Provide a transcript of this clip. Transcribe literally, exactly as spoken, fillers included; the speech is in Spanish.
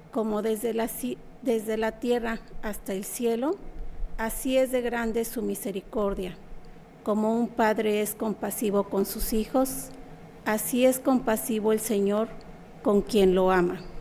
como desde la, desde la tierra hasta el cielo, así es de grande su misericordia. Como un padre es compasivo con sus hijos, así es compasivo el Señor con quien lo ama.